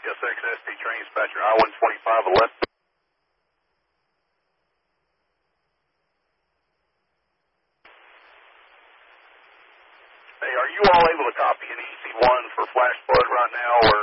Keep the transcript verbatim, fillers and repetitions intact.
Yes, X S T train dispatcher, I one twenty-five eleven. Hey, are you all able to copy an E C one for flash flood right now, or